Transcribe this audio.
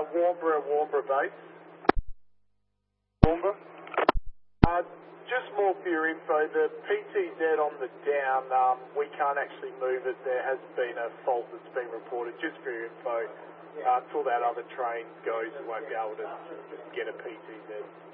Warnbro base. Warnbro? Just more for your info, the PTZ on the down, we can't actually move it. There has been a fault that's been reported. Just for your info, until that other train goes, we won't be able to get a PTZ.